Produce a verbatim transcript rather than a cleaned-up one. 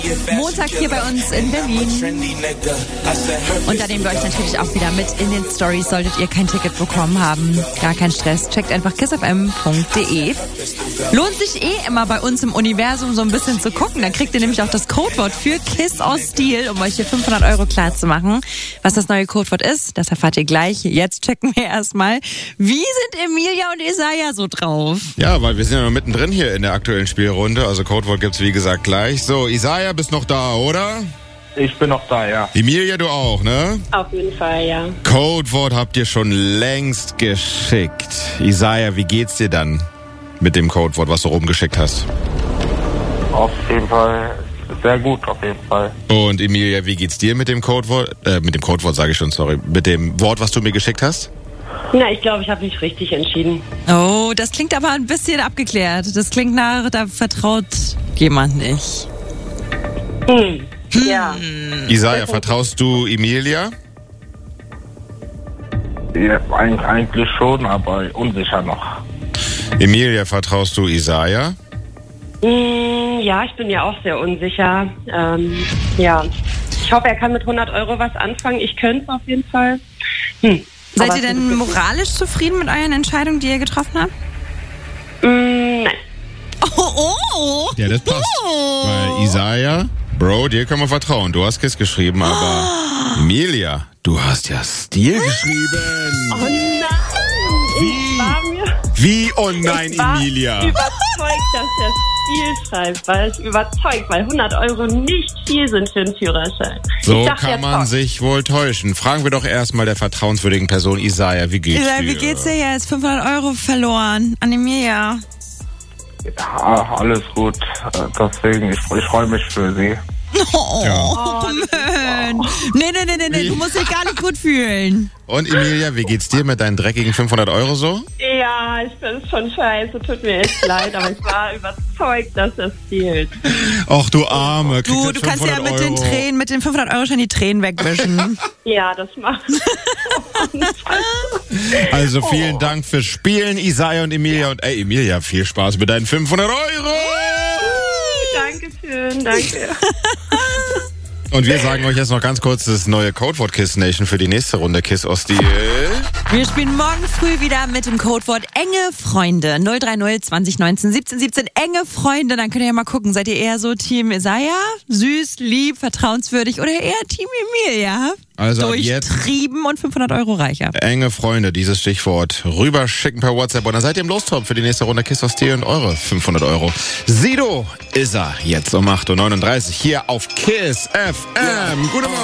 Montag hier bei uns in Berlin. Und da nehmen wir euch natürlich auch wieder mit in den Stories, solltet ihr kein Ticket bekommen haben. Gar kein Stress. Checkt einfach kiss f m punkt d e. Lohnt sich eh immer bei uns im Universum so ein bisschen zu gucken. Dann kriegt ihr nämlich auch das Codewort für Kiss aus Stil, um euch hier fünfhundert Euro klar zu machen. Was das neue Codewort ist, das erfahrt ihr gleich. Jetzt checken wir erstmal, wie sind Emilia und Isaiah so drauf? Ja, weil wir sind ja noch mittendrin hier in der aktuellen Spielrunde. Also Codewort gibt's wie gesagt gleich. So, Isaiah, bist noch da, oder? Ich bin noch da, ja. Emilia, du auch, ne? Auf jeden Fall, ja. Codewort habt ihr schon längst geschickt. Isaiah, wie geht's dir dann mit dem Codewort, was du rumgeschickt hast? Auf jeden Fall sehr gut, auf jeden Fall. Und Emilia, wie geht's dir mit dem Codewort? Äh, mit dem Codewort sage ich schon, sorry. Mit dem Wort, was du mir geschickt hast? Na, ich glaube, ich habe mich richtig entschieden. Oh, das klingt aber ein bisschen abgeklärt. Das klingt nach, da vertraut jemand nicht. Hm. Ja. Isaiah, vertraust du Emilia? Ja, eigentlich, eigentlich schon, aber unsicher noch. Emilia, vertraust du Isaiah? Hm, ja, ich bin ja auch sehr unsicher. Ähm, ja. Ich hoffe, er kann mit hundert Euro was anfangen. Ich könnte es auf jeden Fall. Hm. Seid Aber ihr denn moralisch zufrieden mit euren Entscheidungen, die ihr getroffen habt? Hm, nein. Oh, oh. Ja, das passt. Oh. Weil Isaiah, Bro, dir können wir vertrauen. Du hast Kiss geschrieben, aber Emilia, du hast ja Stil geschrieben. Oh nein! Wie? Ich war mir Wie? Oh nein, ich war Emilia. überzeugt, dass er Stil schreibt, weil ich überzeugt, weil hundert Euro nicht viel sind für einen Führerschein. So Ich dachte, kann er man zockt. sich wohl täuschen. Fragen wir doch erstmal der vertrauenswürdigen Person Isaiah, wie geht's Isaiah, dir? wie geht's dir jetzt? fünfhundert Euro verloren an Emilia. Ja, alles gut. Äh, Deswegen, ich, ich freue mich für Sie. Oh, Ja. Mann. Nee, nee, nee, nee, nee, du musst dich gar nicht gut fühlen. Und Emilia, wie geht's dir mit deinen dreckigen fünfhundert Euro so? Ja, ich bin schon scheiße, tut mir echt leid, aber ich war überzeugt, dass er stiehlt. Ach du Arme. kriegst Du, jetzt du kannst ja mit den Euro. Tränen, mit den fünfhundert Euro schon die Tränen wegwischen. Ja, das macht. Also vielen Dank fürs Spielen, Isaiah und Emilia. Und ey, Emilia, viel Spaß mit deinen fünfhundert Euro. Dankeschön, danke. Und wir sagen euch jetzt noch ganz kurz das neue Codewort Kiss Nation für die nächste Runde Kiss aus Stil. Wir spielen morgen früh wieder mit dem Codewort enge Freunde. null drei null zwanzig neunzehn siebzehn siebzehn enge Freunde. Dann könnt ihr ja mal gucken, seid ihr eher so Team Isaiah? Süß, lieb, vertrauenswürdig oder eher Team Emilia? Also ab jetzt Durchtrieben und fünfhundert Euro reicher. enge Freunde, dieses Stichwort rüberschicken per WhatsApp und dann seid ihr im Lostop für die nächste Runde Kiss aus Stil und eure fünfhundert Euro. Sido ist er jetzt um acht Uhr neununddreißig hier auf Kiss F M. Gute Morgen.